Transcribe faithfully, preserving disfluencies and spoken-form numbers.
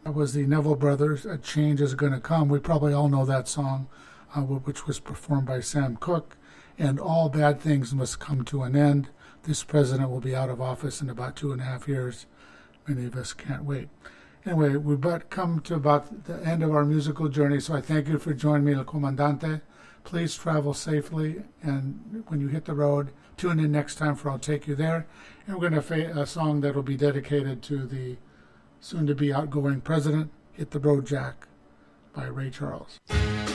That was the Neville Brothers, A Change Is Gonna Come. We probably all know that song, uh, which was performed by Sam Cooke. And all bad things must come to an end. This president will be out of office in about two and a half years. Many of us can't wait. Anyway, we've about come to about the end of our musical journey, so I thank you for joining me, El Comandante. Please travel safely, and when you hit the road, tune in next time for I'll Take You There. And we're going to have a song that will be dedicated to the soon-to-be outgoing president, Hit the Road Jack by Ray Charles.